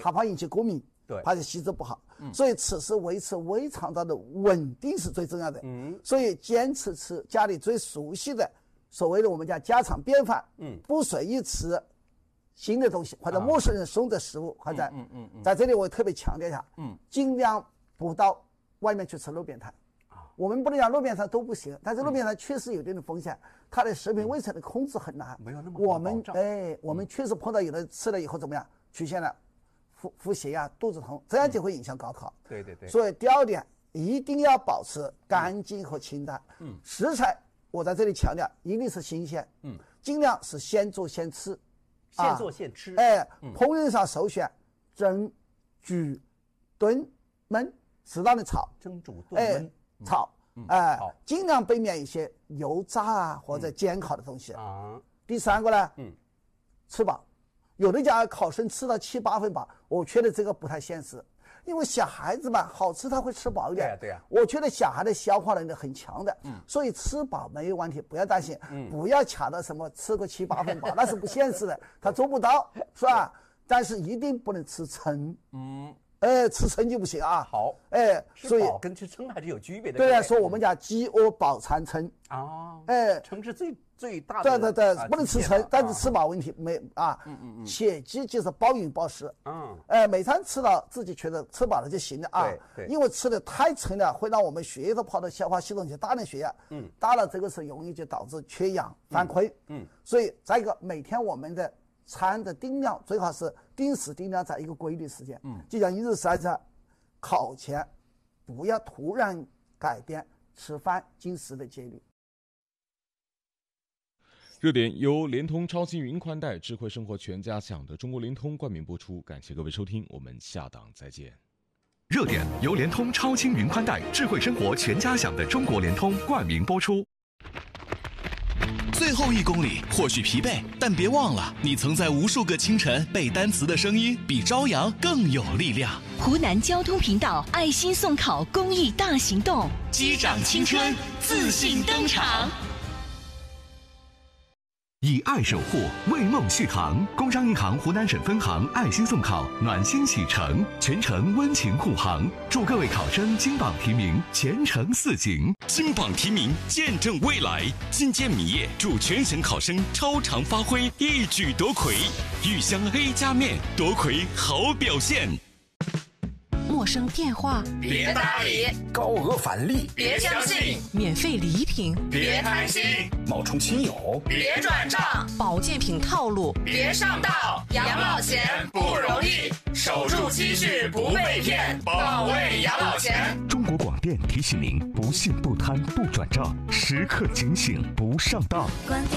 他怕引起过敏， 对， 怕吸收不好，所以吃是维持胃肠道的稳定是最重要的。所以坚持吃家里最熟悉的，所谓的我们叫家常便饭，不随意吃新的东西或者陌生人送的食物，或者在这里我特别强调一下，尽量不到外面去吃路边摊。我们不能讲路边摊都不行，但是路边摊确实有一定的风险，它的食品卫生的控制很难。 没有那么我们确实碰到有的吃了以后怎么样，出现了腹泻啊、肚子痛，这样就会影响高考。 对。 所以第二点，一定要保持干净和清淡。食材我在这里强调一定是新鲜。尽量是现做现吃。 现做现吃。 烹饪上首选蒸、煮、炖、焖，适当的炒。 蒸、煮、炖、焖。 炒，尽量避免一些油炸啊或者煎烤的东西。第三个呢，吃饱，有的家考生吃到7、8分饱，我觉得这个不太现实，因为小孩子嘛，好吃他会吃饱一点。 对呀。 我觉得小孩的消化能力很强的，所以吃饱没有问题，不要担心，不要卡到什么吃个7、8分饱，那是不现实的，他做不到，是吧？但是一定不能吃撑。吃撑就不行啊。 好， 所以跟吃撑还是有区别的。 对啊，说我们讲饥饿饱餐撑啊。撑是最大的。对，不能吃撑，但是吃饱问题没啊。切记就是暴饮暴食。每餐吃到自己觉得吃饱了就行了啊。 对。 因为吃的太撑了，会让我们血液都跑到消化系统去，大量血压。大了这个是容易就导致缺氧反馈。所以再一个，每天我们的餐的定量最好是定时定量，在一个规律时间。就像1日3餐，考前不要突然改变吃饭进食的节律。 热点由联通超轻云宽带智慧生活全家享的中国联通冠名播出，感谢各位收听，我们下档再见。 热点由联通超轻云宽带智慧生活全家享的中国联通冠名播出。 最后1公里或许疲惫，但别忘了，你曾在无数个清晨背单词的声音，比朝阳更有力量。 湖南交通频道爱心送考公益大行动， 击掌青春，自信登场。 以爱守护，为梦续航。工商银行湖南省分行爱心送考，暖心启程，全程温情护航，祝各位考生金榜题名，前程似锦。 金榜题名，见证未来。金坚米业祝全省考生超常发挥，一举夺魁。豫湘 A 加面夺魁好表现。 陌生电话别搭理， 高额返利别相信， 免费礼品别贪心， 冒充亲友别转账， 保健品套路别上当。养老钱不容易，守住积蓄不被骗，保卫养老钱。 中国广电提醒您：不信不贪不转账，时刻警醒不上当。